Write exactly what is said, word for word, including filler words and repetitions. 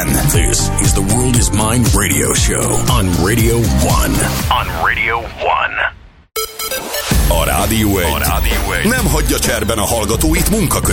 Again. This is the World is Mine radio show on Radio One. On Radio One. A Rádió egy. A Rádió egy nem hagyja cserben a hallgatóit munka közben.